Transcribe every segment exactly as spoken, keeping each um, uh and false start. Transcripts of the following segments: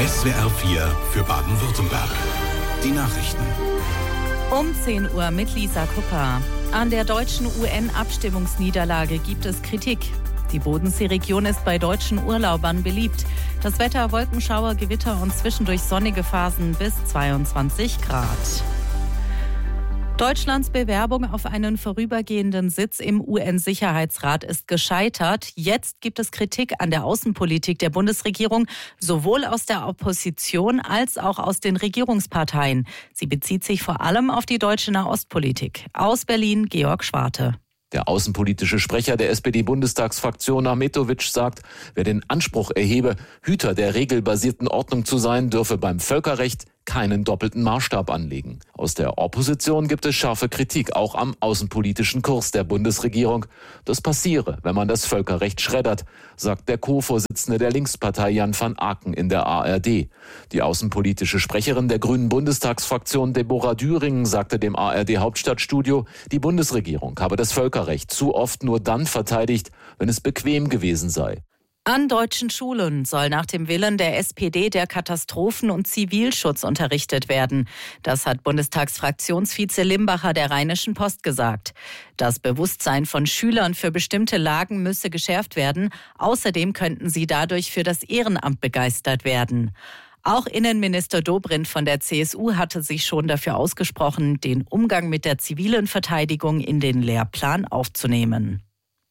S W R vier für Baden-Württemberg. Die Nachrichten. Um zehn Uhr mit Lisa Kupper. An der deutschen U N-Abstimmungsniederlage gibt es Kritik. Die Bodenseeregion ist bei deutschen Urlaubern beliebt. Das Wetter: Wolkenschauer, Gewitter und zwischendurch sonnige Phasen bis zweiundzwanzig Grad. Deutschlands Bewerbung auf einen vorübergehenden Sitz im U N-Sicherheitsrat ist gescheitert. Jetzt gibt es Kritik an der Außenpolitik der Bundesregierung, sowohl aus der Opposition als auch aus den Regierungsparteien. Sie bezieht sich vor allem auf die deutsche Nahostpolitik. Aus Berlin Georg Schwarte. Der außenpolitische Sprecher der S P D-Bundestagsfraktion Ahmetovic sagt, wer den Anspruch erhebe, Hüter der regelbasierten Ordnung zu sein, dürfe beim Völkerrecht keinen doppelten Maßstab anlegen. Aus der Opposition gibt es scharfe Kritik, auch am außenpolitischen Kurs der Bundesregierung. Das passiere, wenn man das Völkerrecht schreddert, sagt der Co-Vorsitzende der Linkspartei Jan van Aken in der A R D. Die außenpolitische Sprecherin der Grünen Bundestagsfraktion Deborah Düring sagte dem A R D-Hauptstadtstudio, die Bundesregierung habe das Völkerrecht zu oft nur dann verteidigt, wenn es bequem gewesen sei. An deutschen Schulen soll nach dem Willen der S P D der Katastrophen- und Zivilschutz unterrichtet werden. Das hat Bundestagsfraktionsvize Limbacher der Rheinischen Post gesagt. Das Bewusstsein von Schülern für bestimmte Lagen müsse geschärft werden. Außerdem könnten sie dadurch für das Ehrenamt begeistert werden. Auch Innenminister Dobrindt von der C S U hatte sich schon dafür ausgesprochen, den Umgang mit der zivilen Verteidigung in den Lehrplan aufzunehmen.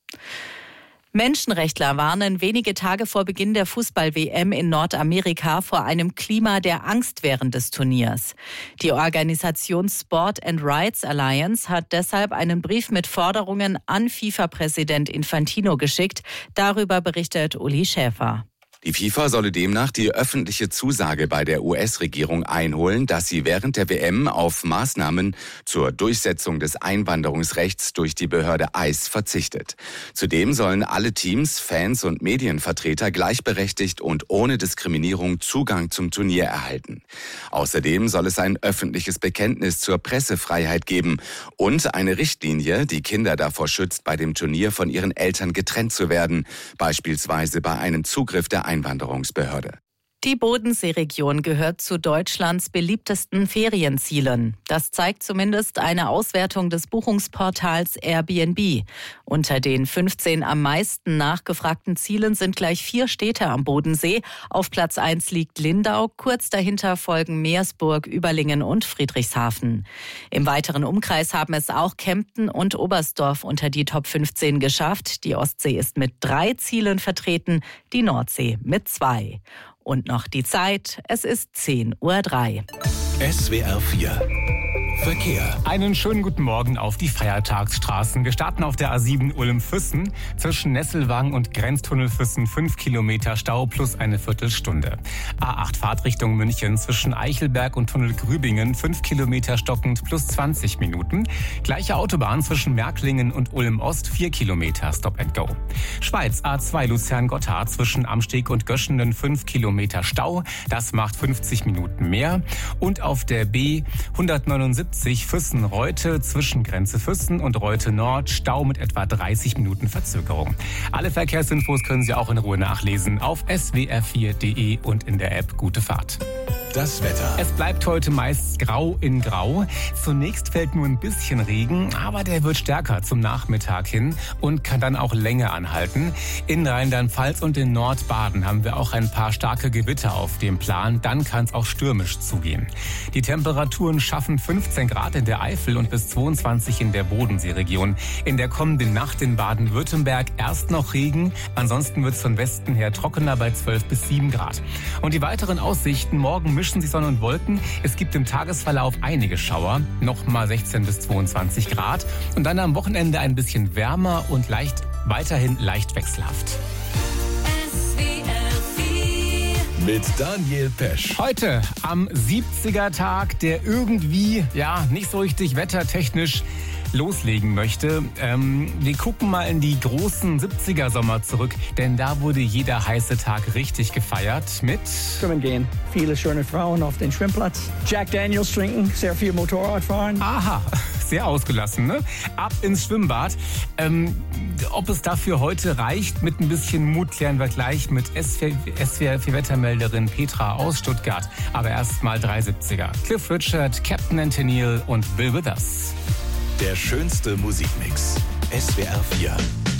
Menschenrechtler warnen wenige Tage vor Beginn der Fußball-W M in Nordamerika vor einem Klima der Angst während des Turniers. Die Organisation Sport and Rights Alliance hat deshalb einen Brief mit Forderungen an FIFA-Präsident Infantino geschickt. Darüber berichtet Uli Schäfer. Die FIFA solle demnach die öffentliche Zusage bei der U S-Regierung einholen, dass sie während der W M auf Maßnahmen zur Durchsetzung des Einwanderungsrechts durch die Behörde I C E verzichtet. Zudem sollen alle Teams, Fans und Medienvertreter gleichberechtigt und ohne Diskriminierung Zugang zum Turnier erhalten. Außerdem soll es ein öffentliches Bekenntnis zur Pressefreiheit geben und eine Richtlinie, die Kinder davor schützt, bei dem Turnier von ihren Eltern getrennt zu werden, beispielsweise bei einem Zugriff der Einwanderungsbehörde. Die Bodenseeregion gehört zu Deutschlands beliebtesten Ferienzielen. Das zeigt zumindest eine Auswertung des Buchungsportals Airbnb. Unter den fünfzehn am meisten nachgefragten Zielen sind gleich vier Städte am Bodensee. Auf Platz eins liegt Lindau, kurz dahinter folgen Meersburg, Überlingen und Friedrichshafen. Im weiteren Umkreis haben es auch Kempten und Oberstdorf unter die Top fünfzehn geschafft. Die Ostsee ist mit drei Zielen vertreten, die Nordsee mit zwei. Und noch die Zeit, es ist zehn Uhr drei. S W R vier Verkehr. Einen schönen guten Morgen auf die Feiertagsstraßen. Wir starten auf der A sieben Ulm-Füssen. Zwischen Nesselwang und Grenztunnel Füssen fünf Kilometer Stau plus eine Viertelstunde. A acht Fahrtrichtung München zwischen Eichelberg und Tunnel Grübingen fünf Kilometer stockend plus zwanzig Minuten. Gleiche Autobahn zwischen Märklingen und Ulm-Ost vier Kilometer Stop and Go. Schweiz A zwei Luzern-Gotthard zwischen Amsteg und Göschenen fünf Kilometer Stau. Das macht fünfzig Minuten mehr. Und auf der B hundertneunundsiebzig Füssen-Reute zwischen Grenze Füssen und Reute Nord Stau mit etwa dreißig Minuten Verzögerung. Alle Verkehrsinfos können Sie auch in Ruhe nachlesen auf s w r vier punkt d e und in der App Gute Fahrt. Das Wetter. Es bleibt heute meist grau in grau. Zunächst fällt nur ein bisschen Regen, aber der wird stärker zum Nachmittag hin und kann dann auch länger anhalten. In Rheinland-Pfalz und in Nordbaden haben wir auch ein paar starke Gewitter auf dem Plan. Dann kann es auch stürmisch zugehen. Die Temperaturen schaffen fünfzehn Grad in der Eifel und bis zweiundzwanzig in der Bodenseeregion. In der kommenden Nacht in Baden-Württemberg erst noch Regen. Ansonsten wird es von Westen her trockener bei zwölf bis sieben Grad. Und die weiteren Aussichten: morgen mischen sich Sonne und Wolken. Es gibt im Tagesverlauf einige Schauer, nochmal sechzehn bis zweiundzwanzig Grad. Und dann am Wochenende ein bisschen wärmer und leicht, weiterhin leicht wechselhaft. Mit Daniel Pesch. Heute am siebziger Tag, der irgendwie, ja, nicht so richtig wettertechnisch loslegen möchte. Ähm, wir gucken mal in die großen siebziger-Sommer zurück, denn da wurde jeder heiße Tag richtig gefeiert mit Schwimmen gehen. Viele schöne Frauen auf dem Schwimmplatz. Jack Daniels trinken, sehr viel Motorrad fahren. Aha, sehr ausgelassen, ne? Ab ins Schwimmbad. Ähm, ob es dafür heute reicht, mit ein bisschen Mut klären wir gleich mit S W R vier Wettermelderin Petra aus Stuttgart. Aber erst mal drei siebziger. Cliff Richard, Captain Anthony und Bill Withers. Der schönste Musikmix. S W R vier.